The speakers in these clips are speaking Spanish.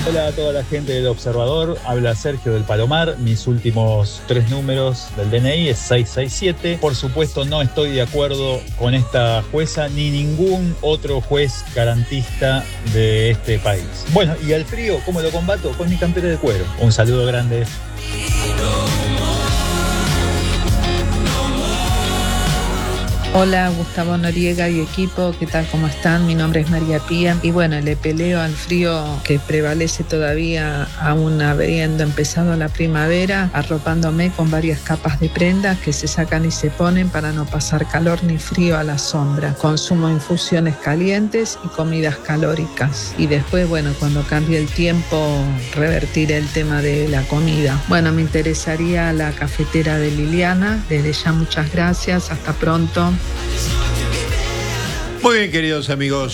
Hola a toda la gente del Observador, habla Sergio del Palomar, mis últimos 3 números del DNI es 667. Por supuesto no estoy de acuerdo con esta jueza ni ningún otro juez garantista de este país. Bueno, y al frío, ¿cómo lo combato? Con mi campera de cuero. Un saludo grande. Hola Gustavo Noriega y equipo, ¿qué tal? ¿Cómo están? Mi nombre es María Pía y bueno, le peleo al frío que prevalece todavía aún habiendo empezado la primavera, arropándome con varias capas de prendas que se sacan y se ponen para no pasar calor ni frío a la sombra. Consumo infusiones calientes y comidas calóricas y después, bueno, cuando cambie el tiempo, revertiré el tema de la comida. Bueno, me interesaría la cafetera de Liliana, desde ya muchas gracias, hasta pronto. Muy bien, queridos amigos,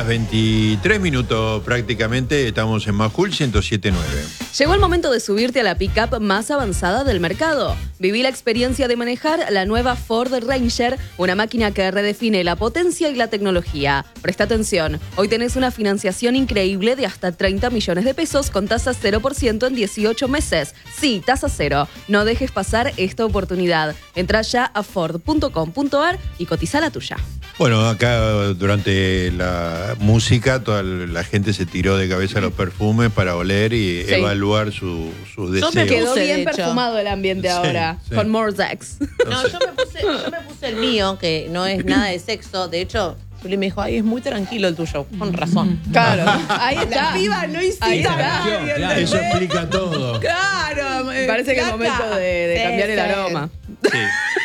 11:23 prácticamente, estamos en Majul 107.9. Llegó el momento de subirte a la pick-up más avanzada del mercado. Viví la experiencia de manejar la nueva Ford Ranger, una máquina que redefine la potencia y la tecnología. Presta atención, hoy tenés una financiación increíble de hasta 30 millones de pesos con tasa 0% en 18 meses. Sí, tasa cero. No dejes pasar esta oportunidad. Entrá ya a ford.com.ar y cotiza la tuya. Bueno, acá durante la música toda la gente se tiró de cabeza los perfumes para oler y evaluar sus deseos. Me quedó bien perfumado el ambiente ahora, sí. con more sex. No, yo me puse el mío, que no es nada de sexo. De hecho, Juli me dijo, ay, es muy tranquilo el tuyo. Con razón. Claro, ahí está. La piba no incita a nadie, Claro. Eso explica todo. Claro. Me parece que es momento de cambiar el aroma. Sí.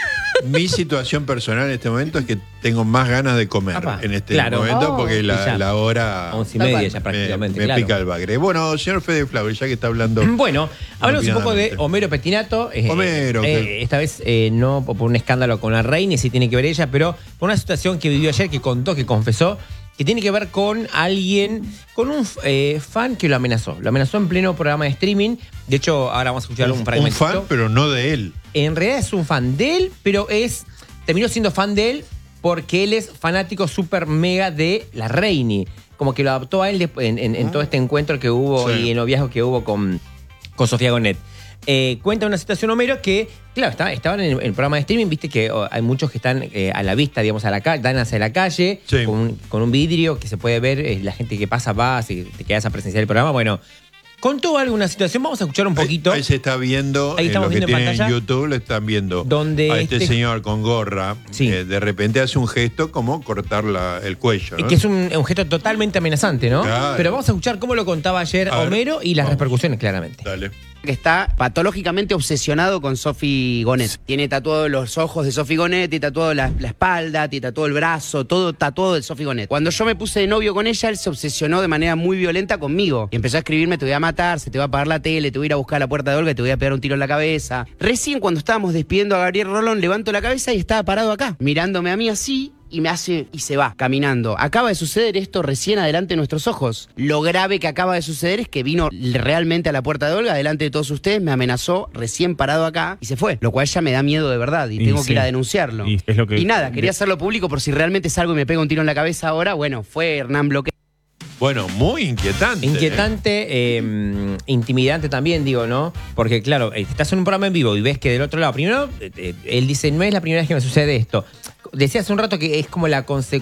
Mi situación personal en este momento es que tengo más ganas de comer en este momento porque la hora 11:30 ya prácticamente. Me pica el bagre. Bueno, señor Fede Flavio, ya que está hablando. Bueno, hablamos un poco de Homero Pettinato. Homero. Esta vez no por un escándalo con la reina, sí tiene que ver ella, pero por una situación que vivió ayer, que contó, que confesó, que tiene que ver con alguien, con un fan que lo amenazó. Lo amenazó en pleno programa de streaming. De hecho, ahora vamos a escuchar un fragmento. Un fan, pero no de él. En realidad es un fan de él, pero terminó siendo fan de él porque él es fanático súper mega de la Reini. Como que lo adoptó a él en todo este encuentro que hubo y en los viajes que hubo con Sofía Gonet. Cuenta una situación, Homero, que, claro, estaban en el programa de streaming, viste que hay muchos que están a la vista, digamos, dan hacia la calle, con un vidrio que se puede ver, la gente que pasa, va, si te quedas a presenciar el programa. Bueno, contó alguna situación, vamos a escuchar un poquito. Ahí se está viendo, ahí estamos viendo en pantalla, YouTube lo están viendo. Donde a este señor con gorra, de repente hace un gesto como cortar el cuello, ¿no? Que es un gesto totalmente amenazante, ¿no? Claro. Pero vamos a escuchar cómo lo contaba ayer Homero y las repercusiones, claramente. Dale. Que está patológicamente obsesionado con Sofi Gonet. Tiene tatuados los ojos de Sofi Gonet, tiene tatuado la espalda, tiene tatuado el brazo, todo tatuado de Sofi Gonet. Cuando yo me puse de novio con ella, él se obsesionó de manera muy violenta conmigo. Y empezó a escribirme, te voy a matar, se te va a apagar la tele, te voy a ir a buscar a la puerta de Olga y te voy a pegar un tiro en la cabeza. Recién cuando estábamos despidiendo a Gabriel Rolón, levanto la cabeza y estaba parado acá, mirándome a mí así, y me hace y se va, caminando. Acaba de suceder esto recién adelante de nuestros ojos. Lo grave que acaba de suceder es que vino realmente a la puerta de Olga, delante de todos ustedes, me amenazó recién parado acá y se fue. Lo cual ya me da miedo de verdad y tengo que ir a denunciarlo. Y nada, quería hacerlo público por si realmente salgo y me pega un tiro en la cabeza ahora. Bueno, fue Hernán Bloque. Bueno, muy inquietante. Inquietante, intimidante también, digo, ¿no? Porque, claro, estás en un programa en vivo y ves que del otro lado, primero, él dice, no es la primera vez que me sucede esto. Decía hace un rato que es como la consecuencia